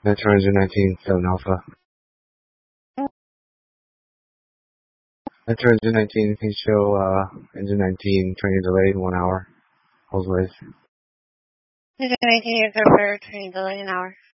Metro engine 19, 7 Alpha. Metro engine 19, can you show engine 19 training delayed 1 hour? Holds ways. Engine 19 is over training delay an hour.